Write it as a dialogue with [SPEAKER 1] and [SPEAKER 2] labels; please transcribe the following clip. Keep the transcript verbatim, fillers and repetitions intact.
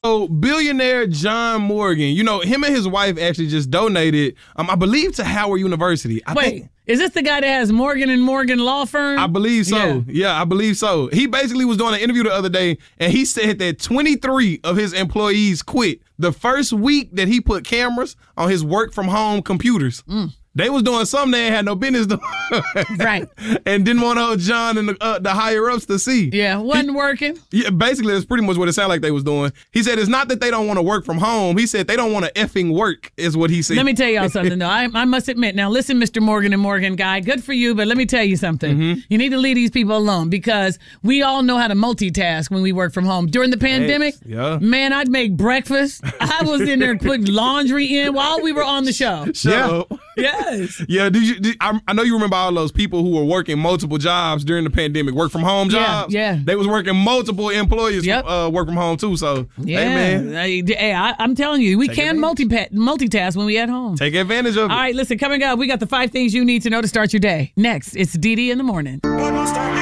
[SPEAKER 1] So billionaire John Morgan, you know, him and his wife actually just donated, um, I believe, to Howard University. I
[SPEAKER 2] Wait,
[SPEAKER 1] think,
[SPEAKER 2] is this the guy that has Morgan and Morgan law firm?
[SPEAKER 1] I believe so.
[SPEAKER 2] Yeah.
[SPEAKER 1] yeah, I believe so. He basically was doing an interview the other day, and he said that twenty-three of his employees quit the first week that he put cameras on his work from home computers. Mm. They was doing something they ain't had no business doing.
[SPEAKER 2] Right.
[SPEAKER 1] And didn't want old John and the, uh, the higher-ups to see.
[SPEAKER 2] Yeah, wasn't
[SPEAKER 1] he,
[SPEAKER 2] working.
[SPEAKER 1] Yeah, basically, that's pretty much what it sounded like they was doing. He said it's not that they don't want to work from home. He said they don't want to effing work is what he said.
[SPEAKER 2] Let me tell y'all something, though. I, I must admit, now listen, Mister Morgan and Morgan guy, good for you, but let me tell you something. Mm-hmm. You need to leave these people alone because we all know how to multitask when we work from home. During the pandemic,
[SPEAKER 1] yeah.
[SPEAKER 2] man, I'd make breakfast. I was in there putting laundry in while we were on the show.
[SPEAKER 1] Shut
[SPEAKER 3] yeah.
[SPEAKER 1] up.
[SPEAKER 2] Yes.
[SPEAKER 1] Yeah, did you, did, I, I know you remember all those people who were working multiple jobs during the pandemic, work from home jobs.
[SPEAKER 2] Yeah, yeah.
[SPEAKER 1] They was working multiple employees
[SPEAKER 2] Yep.
[SPEAKER 1] from, uh, work from home too. So,
[SPEAKER 2] Yeah.
[SPEAKER 1] hey, man.
[SPEAKER 2] Hey, hey, I, I'm telling you, we
[SPEAKER 1] Take
[SPEAKER 2] can multi multitask when we at home.
[SPEAKER 1] Take advantage of it.
[SPEAKER 2] All right, listen, coming up, we got the five things you need to know to start your day. Next, it's Dee Dee in the morning.